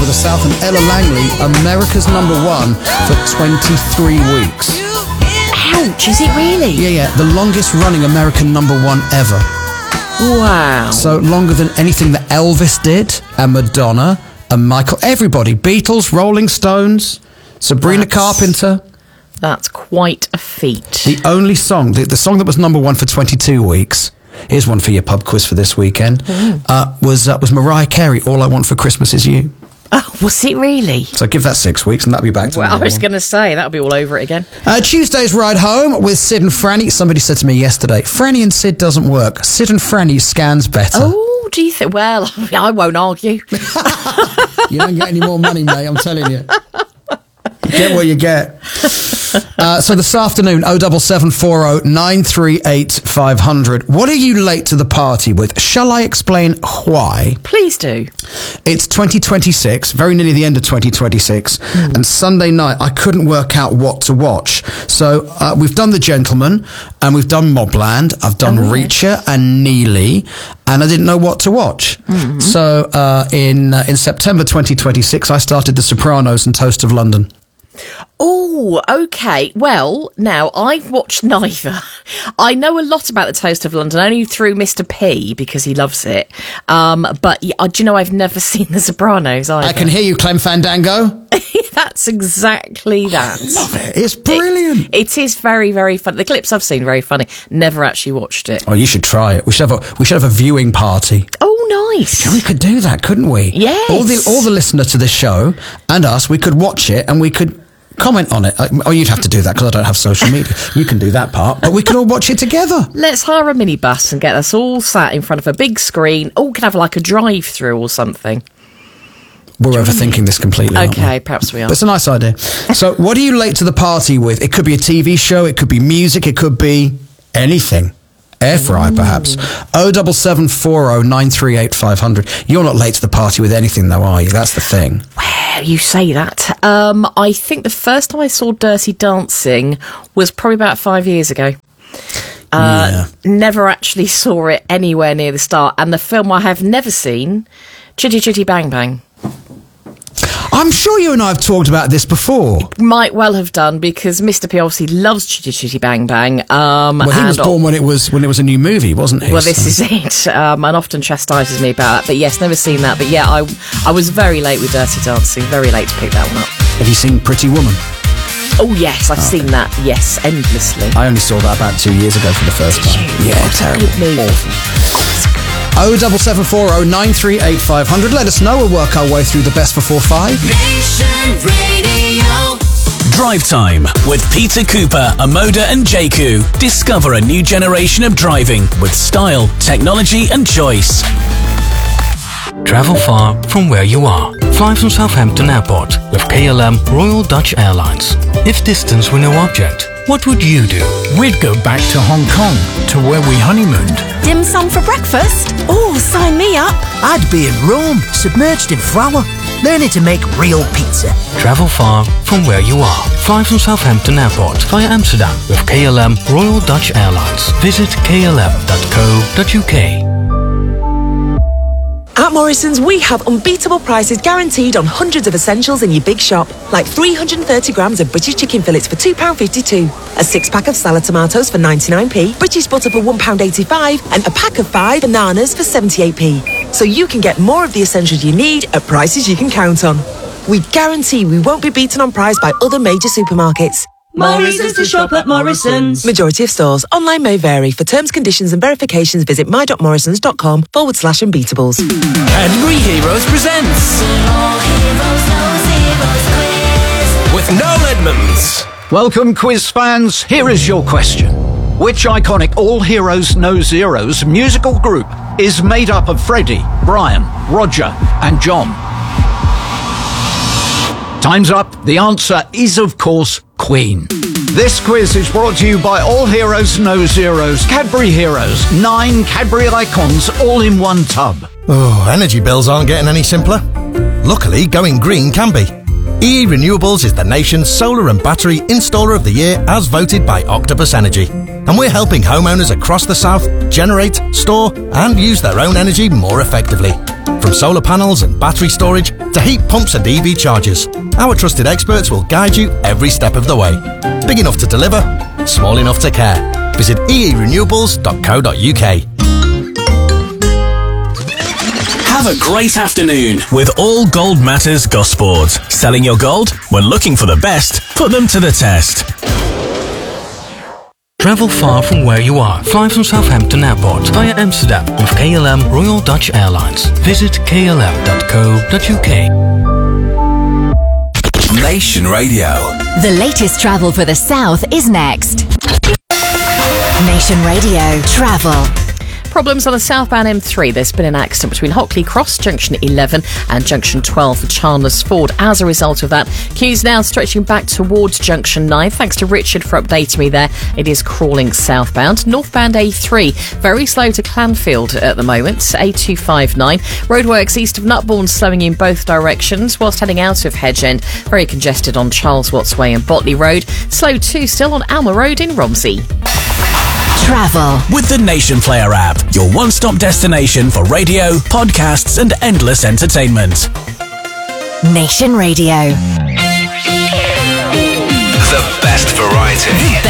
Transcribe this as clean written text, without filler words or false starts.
over the South, and Ella Langley, America's #1 for 23 weeks. Ouch, is it really? Yeah, the longest running American #1 ever. Wow. So longer than anything that Elvis did, and Madonna, and Michael, everybody. Beatles, Rolling Stones, Sabrina Carpenter. That's quite a feat. The only song, the song that was #1 for 22 weeks, here's one for your pub quiz for this weekend, was Mariah Carey, All I Want for Christmas Is You. Oh, was it really? So give that 6 weeks and that'll be back to Well, I was #1. going to say, that'll be all over it again. Tuesday's Ride Home with Sid and Franny. Somebody said to me yesterday, Franny and Sid doesn't work. Sid and Franny scans better. Oh, do you think? Well, I won't argue. You don't get any more money, mate, I'm telling you. You get what you get. So this afternoon, 07740 938 500. What are you late to the party with? Shall I explain why? Please do. It's 2026, very nearly the end of 2026, and Sunday night I couldn't work out what to watch. So we've done The Gentleman, and we've done Mobland, I've done Reacher and Neely, and I didn't know what to watch. So in September 2026, I started The Sopranos and Toast of London. Oh, okay. Well, now, I've watched neither. I know a lot about the Toast of London, only through Mr. P, because he loves it. But, do you know, I've never seen The Sopranos either. I can hear you, Clem Fandango. That's exactly that. I love it. It's brilliant. It is very, very funny. The clips I've seen, very funny. Never actually watched it. Oh, you should try it. We should have a viewing party. Oh, nice. We could do that, couldn't we? Yes. All the listeners to this show and us, we could watch it and we could comment on it. Oh, you'd have to do that because I don't have social media. You can do that part, but we can all watch it together. Let's hire a minibus and get us all sat in front of a big screen. All can have like a drive-through or something. We're overthinking this completely. Okay, perhaps we are. But it's a nice idea. So, what are you late to the party with? It could be a TV show, it could be music, it could be anything. Air fry, perhaps. 07740 938 500. You're not late to the party with anything, though, are you? That's the thing. Well, you say that. I think the first time I saw Dirty Dancing was probably about 5 years ago. Never actually saw it anywhere near the start. And the film I have never seen, Chitty Chitty Bang Bang. I'm sure you and I have talked about this before. Might well have done, because Mr. P obviously loves Chitty Chitty Bang Bang. Well, he was born when it was a new movie, wasn't he? Well, this is it. And often chastises me about that. But yes, never seen that. But yeah, I was very late with Dirty Dancing. Very late to pick that one up. Have you seen Pretty Woman? Oh yes, I've seen that. Yes, endlessly. I only saw that about 2 years ago for the first time. Yeah, terrible. Good movie. Awful. 07740 938 500. Let us know. We'll work our way through the best before 5. Nation Radio. Drive Time with Peter Cooper, Amoda and Jaku. Discover a new generation of driving with style, technology and choice. Travel far from where you are. Fly from Southampton Airport with KLM Royal Dutch Airlines. If distance were no object, what would you do? We'd go back to Hong Kong, to where we honeymooned. Dim sum for breakfast? Oh, sign me up. I'd be in Rome, submerged in flour, learning to make real pizza. Travel far from where you are. Fly from Southampton Airport via Amsterdam with KLM Royal Dutch Airlines. Visit klm.co.uk. At Morrison's, we have unbeatable prices guaranteed on hundreds of essentials in your big shop, like 330 grams of British chicken fillets for £2.52, a 6-pack of salad tomatoes for 99p, British butter for £1.85, and a pack of 5 bananas for 78p. So you can get more of the essentials you need at prices you can count on. We guarantee we won't be beaten on price by other major supermarkets. More reasons to shop at Morrison's. Majority of stores. Online may vary. For terms, conditions and verifications, visit my.morrisons.com/unbeatables. Cadbury Heroes presents with Noel Edmonds. Welcome, quiz fans. Here is your question. Which iconic All Heroes No Zeros musical group is made up of Freddie, Brian, Roger and John? Time's up. The answer is, of course, Queen. This quiz is brought to you by All Heroes No Zeros, Cadbury Heroes, 9 Cadbury icons all in one tub. Oh, energy bills aren't getting any simpler. Luckily, going green can be. EE Renewables is the nation's solar and battery installer of the year as voted by Octopus Energy. And we're helping homeowners across the south generate, store and use their own energy more effectively. From solar panels and battery storage to heat pumps and EV chargers, our trusted experts will guide you every step of the way. Big enough to deliver, small enough to care. Visit eerenewables.co.uk. Have a great afternoon with All Gold Matters Gosport. Selling your gold? When looking for the best, put them to the test. Travel far from where you are. Fly from Southampton Airport via Amsterdam with KLM Royal Dutch Airlines. Visit klm.co.uk. Nation Radio. The latest travel for the South is next. Nation Radio Travel. Problems on the southbound M3. There's been an accident between Hockley Cross, junction 11 and junction 12 for Chandler's Ford. As a result of that, queues now stretching back towards junction 9. Thanks to Richard for updating me there. It is crawling southbound. Northbound A3, very slow to Clanfield at the moment. A259. Roadworks east of Nutbourne slowing in both directions, whilst heading out of Hedge End. Very congested on Charles Watts Way and Botley Road. Slow too still on Alma Road in Romsey. Travel with the Nation Player app, your one-stop destination for radio, podcasts and endless entertainment. Nation Radio. The best variety.